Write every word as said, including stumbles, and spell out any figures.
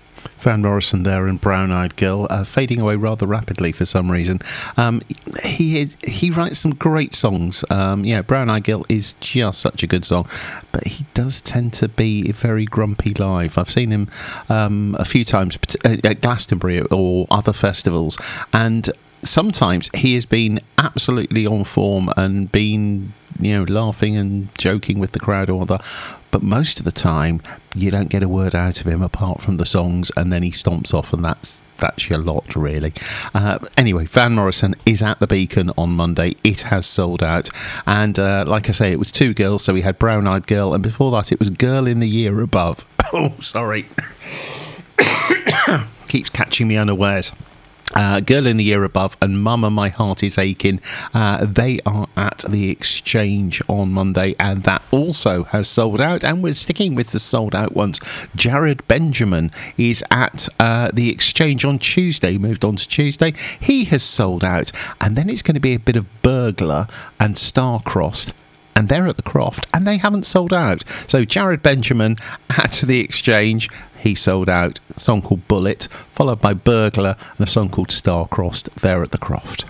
Van Morrison there in Brown Eyed Girl, uh, fading away rather rapidly for some reason. Um, he is, he writes some great songs. Um, yeah, Brown Eyed Girl is just such a good song, but he does tend to be very grumpy live. I've seen him um, a few times at Glastonbury or other festivals, and sometimes he has been absolutely on form and been, you know, laughing and joking with the crowd or that. But most of the time, you don't get a word out of him apart from the songs, and then he stomps off, and that's that's your lot, really. Uh, anyway, Van Morrison is at the Beacon on Monday. It has sold out. And uh, like I say, it was two girls. So we had Brown Eyed Girl, and before that, it was Girl in the Year Above. Oh, sorry. Keeps catching me unawares. Uh, Girl in the Year Above and Mama My Heart Is Aching. Uh, they are at the Exchange on Monday, and that also has sold out, and we're sticking with the sold out ones. Jared Benjamin is at uh, the Exchange on Tuesday, moved on to Tuesday. He has sold out, and then it's going to be a bit of Burglar and Starcrossed, and they're at the Croft, and they haven't sold out. So Jared Benjamin at the Exchange, he sold out. A song called Bullet, followed by Burglar and a song called Starcrossed there at the Croft.